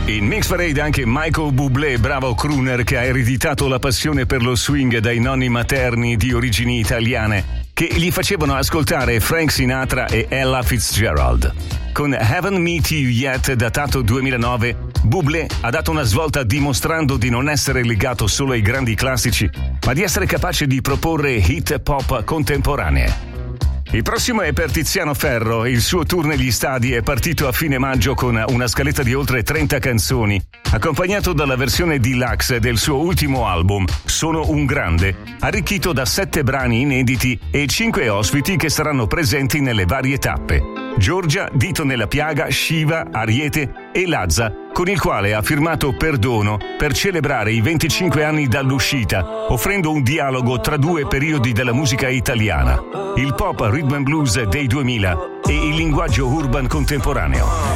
In Mix Parade anche Michael Bublé, bravo crooner che ha ereditato la passione per lo swing dai nonni materni di origini italiane, che gli facevano ascoltare Frank Sinatra e Ella Fitzgerald. Con Haven't Met You Yet, datato 2009, Bublé ha dato una svolta dimostrando di non essere legato solo ai grandi classici, ma di essere capace di proporre hit pop contemporanee. Il prossimo è per Tiziano Ferro. Il suo tour negli stadi è partito a fine maggio con una scaletta di oltre 30 canzoni, accompagnato dalla versione deluxe del suo ultimo album, Sono un grande, arricchito da 7 brani inediti e 5 ospiti che saranno presenti nelle varie tappe. Giorgia, Dito nella piaga, Shiva, Ariete e Lazza, con il quale ha firmato Perdono per celebrare i 25 anni dall'uscita, offrendo un dialogo tra due periodi della musica italiana, il pop rhythm and blues dei 2000 e il linguaggio urban contemporaneo.